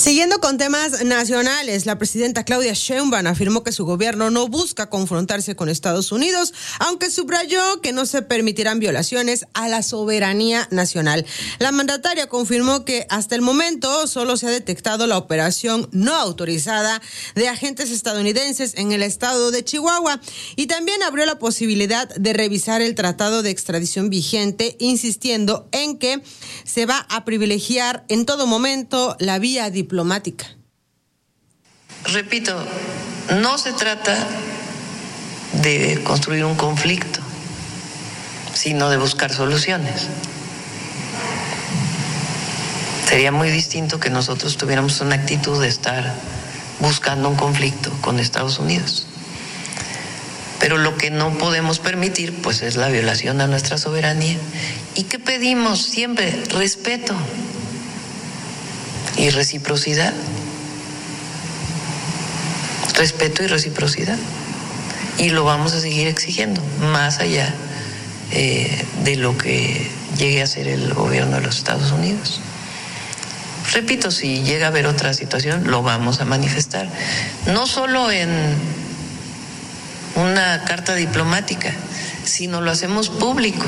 Siguiendo con temas nacionales, la presidenta Claudia Sheinbaum afirmó que su gobierno no busca confrontarse con Estados Unidos, aunque subrayó que no se permitirán violaciones a la soberanía nacional. La mandataria confirmó que hasta el momento solo se ha detectado la operación no autorizada de agentes estadounidenses en el estado de Chihuahua y también abrió la posibilidad de revisar el tratado de extradición vigente, insistiendo en que se va a privilegiar en todo momento la vía diplomática. Repito, no se trata de construir un conflicto, sino de buscar soluciones. Sería muy distinto que nosotros tuviéramos una actitud de estar buscando un conflicto con Estados Unidos. Pero lo que no podemos permitir, pues, es la violación a nuestra soberanía. ¿Y qué pedimos siempre? Respeto y reciprocidad. Respeto y reciprocidad. Y lo vamos a seguir exigiendo, más allá de lo que llegue a ser el gobierno de los Estados Unidos. Repito, si llega a haber otra situación, lo vamos a manifestar. No solo en una carta diplomática, sino lo hacemos público.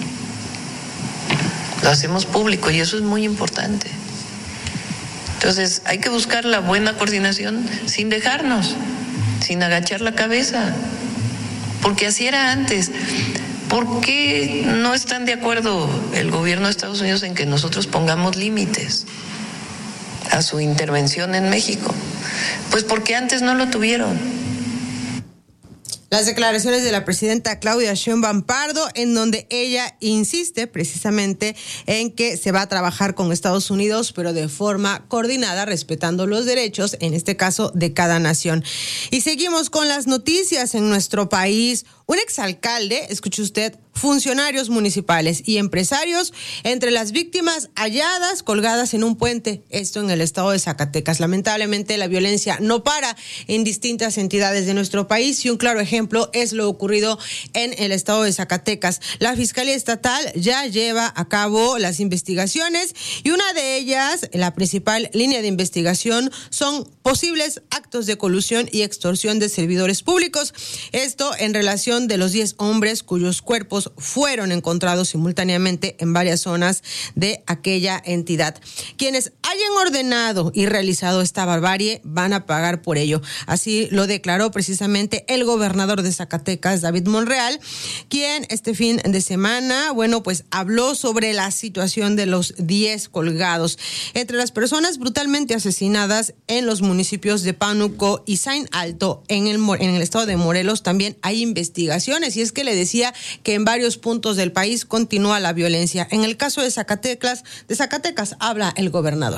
Lo hacemos público y eso es muy importante. Entonces, hay que buscar la buena coordinación sin dejarnos, sin agachar la cabeza, porque así era antes. ¿Por qué no están de acuerdo el gobierno de Estados Unidos en que nosotros pongamos límites a su intervención en México? Pues porque antes no lo tuvieron. Las declaraciones de la presidenta Claudia Sheinbaum Pardo, en donde ella insiste precisamente en que se va a trabajar con Estados Unidos, pero de forma coordinada, respetando los derechos, en este caso, de cada nación. Y seguimos con las noticias en nuestro país. Un exalcalde, escuche usted, funcionarios municipales y empresarios entre las víctimas halladas colgadas en un puente, esto en el estado de Zacatecas. Lamentablemente la violencia no para en distintas entidades de nuestro país y un claro ejemplo es lo ocurrido en el estado de Zacatecas. La Fiscalía Estatal ya lleva a cabo las investigaciones y una de ellas, la principal línea de investigación, son posibles actos de colusión y extorsión de servidores públicos. Esto en relación de los 10 hombres cuyos cuerpos fueron encontrados simultáneamente en varias zonas de aquella entidad. Quienes hayan ordenado y realizado esta barbarie van a pagar por ello. Así lo declaró precisamente el gobernador de Zacatecas, David Monreal, quien este fin de semana, pues habló sobre la situación de los 10 colgados. Entre las personas brutalmente asesinadas en los municipios de Pánuco y Saín Alto, en el estado de Morelos, también hay investigaciones. Y es que le decía que en varios puntos del país continúa la violencia. En el caso de Zacatecas habla el gobernador.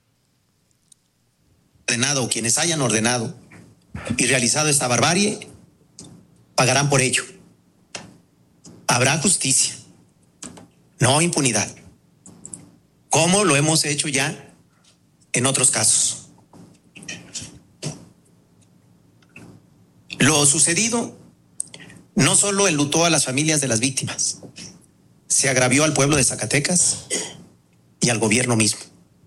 Quienes hayan ordenado y realizado esta barbarie pagarán por ello. Habrá justicia, no impunidad, como lo hemos hecho ya en otros casos. Lo sucedido no solo enlutó a las familias de las víctimas, se agravió al pueblo de Zacatecas y al gobierno mismo.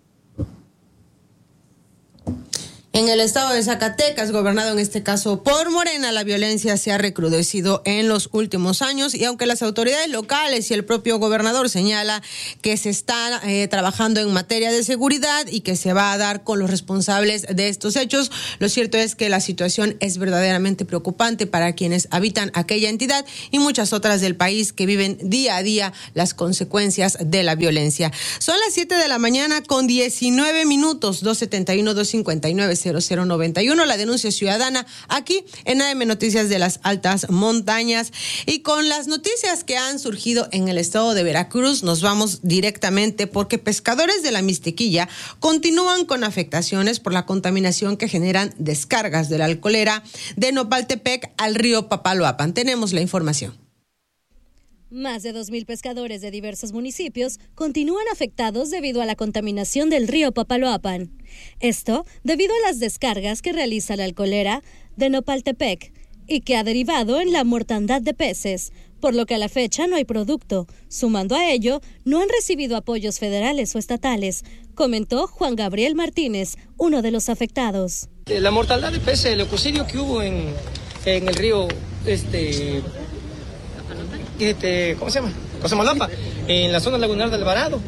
En el estado de Zacatecas, gobernado en este caso por Morena, la violencia se ha recrudecido en los últimos años y aunque las autoridades locales y el propio gobernador señala que se está trabajando en materia de seguridad y que se va a dar con los responsables de estos hechos, lo cierto es que la situación es verdaderamente preocupante para quienes habitan aquella entidad y muchas otras del país que viven día a día las consecuencias de la violencia. Son las 7 de la mañana con 19 minutos, 271-259-0091, la denuncia ciudadana aquí en AM Noticias de las Altas Montañas. Y con las noticias que han surgido en el estado de Veracruz, nos vamos directamente porque pescadores de la Mixtequilla continúan con afectaciones por la contaminación que generan descargas de la alcoholera de Nopaltepec al río Papaloapan. Tenemos la información. Más de 2,000 pescadores de diversos municipios continúan afectados debido a la contaminación del río Papaloapan. Esto debido a las descargas que realiza la alcoholera de Nopaltepec y que ha derivado en la mortandad de peces, por lo que a la fecha no hay producto. Sumando a ello, no han recibido apoyos federales o estatales, comentó Juan Gabriel Martínez, uno de los afectados. La mortandad de peces, el ecocidio que hubo en el río, ¿cómo se llama? Cosamolapa, en la zona lagunar de Alvarado,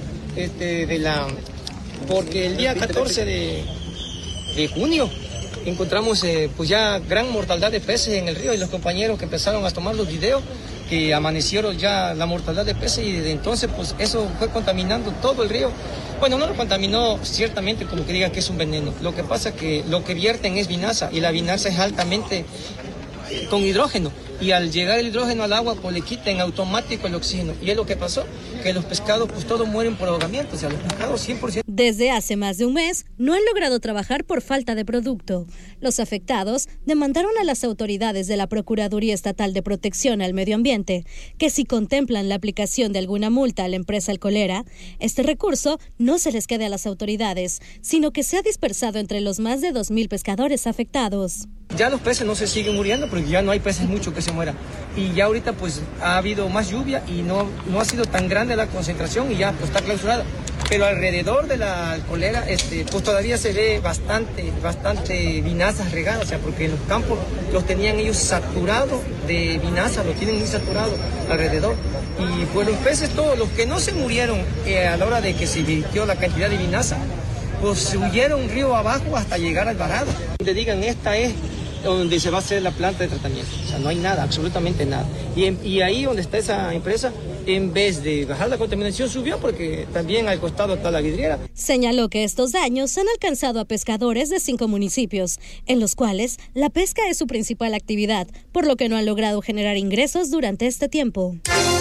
porque el día 14 de junio encontramos pues ya gran mortandad de peces en el río, y los compañeros que empezaron a tomar los videos que amanecieron ya la mortandad de peces, y desde entonces pues eso fue contaminando todo el río. Bueno, no lo contaminó ciertamente como que digan que es un veneno. Lo que pasa que lo que vierten es vinaza, y la vinaza es altamente con hidrógeno, y al llegar el hidrógeno al agua pues le quita en automático el oxígeno, y es lo que pasó, que los pescados pues todos mueren por ahogamiento, o sea, los pescados 100%. Desde hace más de un mes no han logrado trabajar por falta de producto. Los afectados demandaron a las autoridades de la Procuraduría Estatal de Protección al Medio Ambiente que si contemplan la aplicación de alguna multa a la empresa alcoholera, este recurso no se les quede a las autoridades, sino que sea dispersado entre los más de 2,000 pescadores afectados. Ya los peces no se siguen muriendo porque ya no hay peces mucho que se mueran, y ya ahorita pues ha habido más lluvia y no ha sido tan grande la concentración, y ya pues está clausurada. Pero alrededor de la alcoholera pues todavía se ve bastante vinazas regadas, o sea, porque en los campos los tenían ellos saturados de vinaza, los tienen muy saturados alrededor. Y pues los peces, todos los que no se murieron a la hora de que se vertió la cantidad de vinaza, pues se huyeron río abajo hasta llegar al Alvarado. Te digan, esta es donde se va a hacer la planta de tratamiento, o sea, no hay nada, absolutamente nada. Y ahí donde está esa empresa, en vez de bajar la contaminación, subió, porque también al costado está la vidriera. Señaló que estos daños han alcanzado a pescadores de 5 municipios, en los cuales la pesca es su principal actividad, por lo que no han logrado generar ingresos durante este tiempo.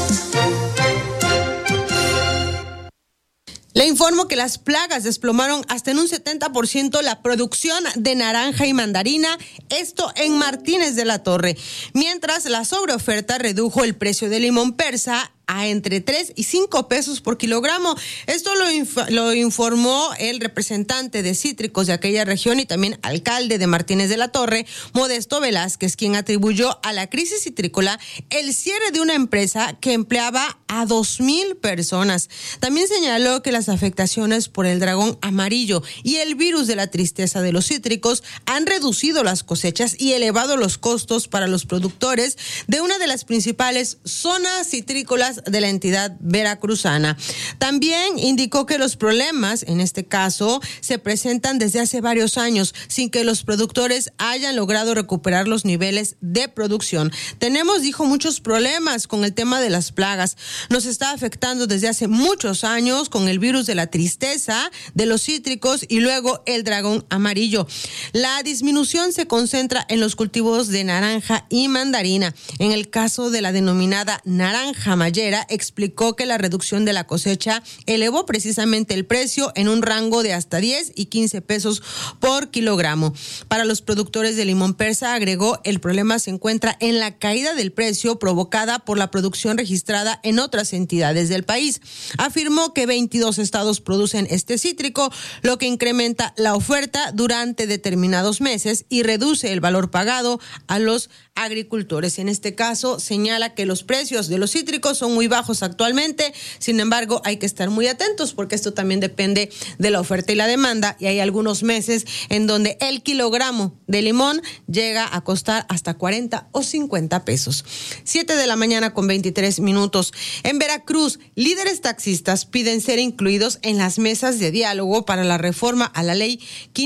Le informo que las plagas desplomaron hasta en un 70% la producción de naranja y mandarina, esto en Martínez de la Torre, mientras la sobreoferta redujo el precio del limón persa a entre 3 y 5 pesos por kilogramo. Esto lo informó el representante de cítricos de aquella región y también alcalde de Martínez de la Torre, Modesto Velázquez, quien atribuyó a la crisis citrícola el cierre de una empresa que empleaba a 2,000 personas. También señaló que las afectaciones por el dragón amarillo y el virus de la tristeza de los cítricos han reducido las cosechas y elevado los costos para los productores de una de las principales zonas citrícolas de la entidad veracruzana. También indicó que los problemas, en este caso, se presentan desde hace varios años, sin que los productores hayan logrado recuperar los niveles de producción. Tenemos, dijo, muchos problemas con el tema de las plagas. Nos está afectando desde hace muchos años con el virus de la tristeza de los cítricos y luego el dragón amarillo. La disminución se concentra en los cultivos de naranja y mandarina. En el caso de la denominada naranja mayera, explicó que la reducción de la cosecha elevó precisamente el precio en un rango de hasta 10 y 15 pesos por kilogramo. Para los productores de limón persa, agregó, el problema se encuentra en la caída del precio provocada por la producción registrada en otras entidades del país. Afirmó que 22 estados producen este cítrico, lo que incrementa la oferta durante determinados meses y reduce el valor pagado a los agricultores. En este caso, señala que los precios de los cítricos son muy bajos actualmente, sin embargo, hay que estar muy atentos porque esto también depende de la oferta y la demanda, y hay algunos meses en donde el kilogramo de limón llega a costar hasta 40 o 50 pesos. 7:23 a.m. En Veracruz, líderes taxistas piden ser incluidos en las mesas de diálogo para la reforma a la ley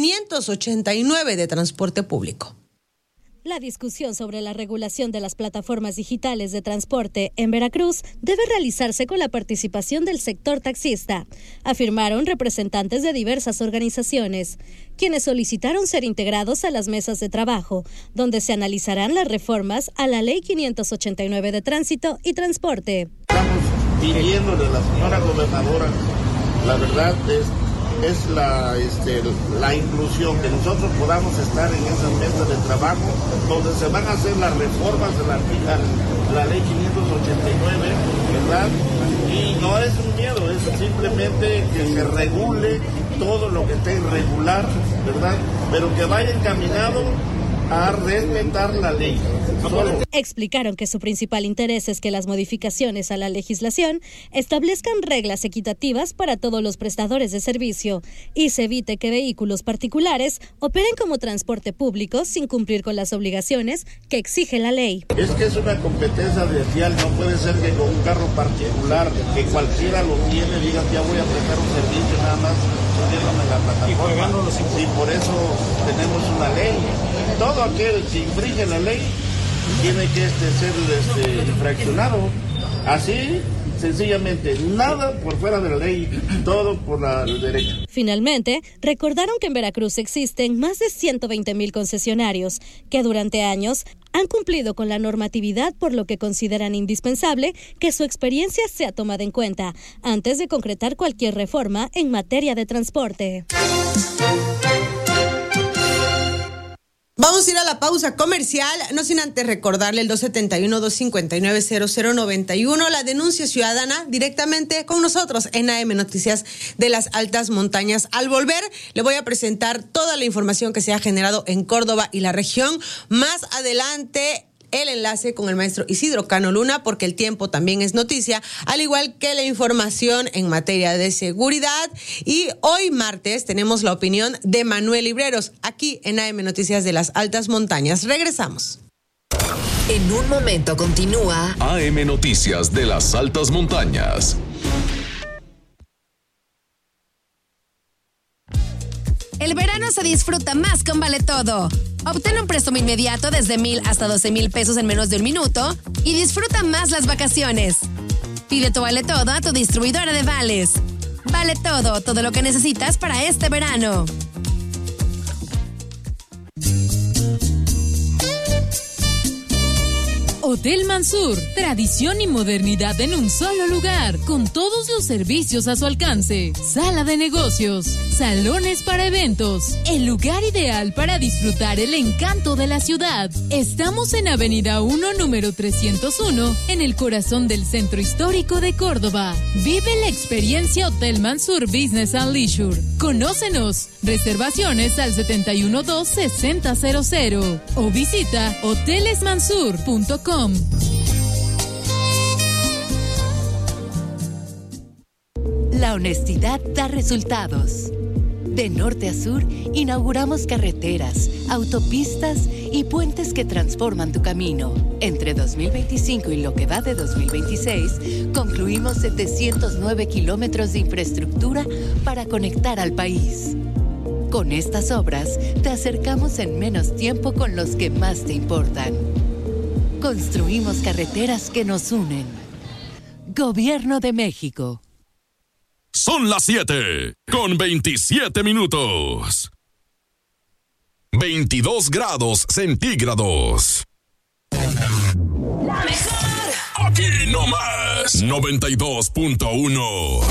589 de transporte público. La discusión sobre la regulación de las plataformas digitales de transporte en Veracruz debe realizarse con la participación del sector taxista, afirmaron representantes de diversas organizaciones, quienes solicitaron ser integrados a las mesas de trabajo, donde se analizarán las reformas a la Ley 589 de Tránsito y Transporte. Estamos pidiéndole a la señora gobernadora, la verdad es la inclusión, que nosotros podamos estar en esas mesas de trabajo donde se van a hacer las reformas de la ley 589, ¿verdad? Y no es un miedo, es simplemente que se regule todo lo que esté irregular, ¿verdad? Pero que vaya encaminado a respetar la ley. Solo. Explicaron que su principal interés es que las modificaciones a la legislación establezcan reglas equitativas para todos los prestadores de servicio y se evite que vehículos particulares operen como transporte público sin cumplir con las obligaciones que exige la ley. Es que es una competencia desleal, no puede ser que con un carro particular, que cualquiera lo tiene, diga ya voy a prestar un servicio nada más subiéndome la plataforma. Y por eso tenemos una ley. Todo aquel que infringe la ley tiene que ser infraccionado. Así, sencillamente, nada por fuera de la ley, todo por la derecha. Finalmente, recordaron que en Veracruz existen más de 120,000 concesionarios que durante años han cumplido con la normatividad, por lo que consideran indispensable que su experiencia sea tomada en cuenta antes de concretar cualquier reforma en materia de transporte. Vamos a ir a la pausa comercial, no sin antes recordarle el 271-259-0091, la denuncia ciudadana directamente con nosotros en AM Noticias de las Altas Montañas. Al volver, le voy a presentar toda la información que se ha generado en Córdoba y la región. Más adelante, el enlace con el maestro Isidro Cano Luna, porque el tiempo también es noticia, al igual que la información en materia de seguridad. Y hoy martes tenemos la opinión de Manuel Libreros, aquí en AM Noticias de las Altas Montañas. Regresamos. En un momento continúa AM Noticias de las Altas Montañas. El verano se disfruta más con Vale Todo. Obtén un préstamo inmediato desde 1,000 hasta 12,000 pesos en menos de un minuto y disfruta más las vacaciones. Pide tu Vale Todo a tu distribuidora de vales. Vale Todo, todo lo que necesitas para este verano. Hotel Mansur, tradición y modernidad en un solo lugar, con todos los servicios a su alcance. Sala de negocios, salones para eventos, el lugar ideal para disfrutar el encanto de la ciudad. Estamos en Avenida 1, número 301, en el corazón del centro histórico de Córdoba. Vive la experiencia Hotel Mansur Business and Leisure. Conócenos. Reservaciones al 712-6000 o visita hotelesmansur.com. La honestidad da resultados. De norte a sur, inauguramos carreteras, autopistas y puentes que transforman tu camino. Entre 2025 y lo que va de 2026, concluimos 709 kilómetros de infraestructura para conectar al país. Con estas obras, te acercamos en menos tiempo con los que más te importan. Construimos carreteras que nos unen. Gobierno de México. Son las 7:27. 22 grados centígrados. la mejor. Aquí nomás, 92.1.